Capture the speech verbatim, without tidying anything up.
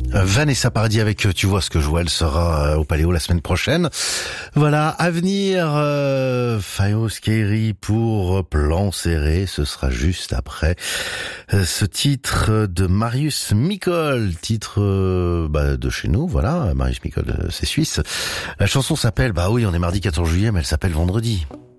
Vanessa Paradis avec Tu vois ce que je vois, elle sera au Paléo la semaine prochaine. Voilà, à venir, euh, Fayos Kéri pour Plan Serré, ce sera juste après euh, ce titre de Marius Micol, titre euh, bah, de chez nous, voilà, Marius Micol, c'est suisse. La chanson s'appelle, bah oui, on est mardi quatorze juillet, mais elle s'appelle Vendredi.